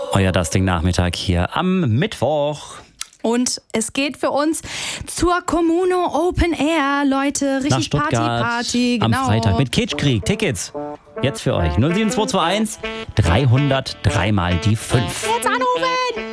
Euer Dusting-Nachmittag hier am Mittwoch. Und es geht für uns zur Kommuno Open Air, Leute. Nach Richtig Stuttgart Party, genau. am Freitag mit Kitschkrieg. Tickets jetzt für euch. 07221 303 mal die 5. Jetzt anrufen!